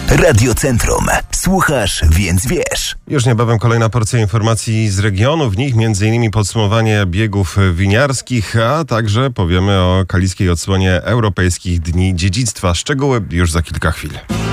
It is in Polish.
Radiocentrum. Słuchasz, więc wiesz. Już niebawem kolejna porcja informacji z regionu. W nich m.in. podsumowanie biegów winiarskich, a także powiemy o kaliskiej odsłonie Europejskich Dni Dziedzictwa. Szczegóły już za kilka chwil.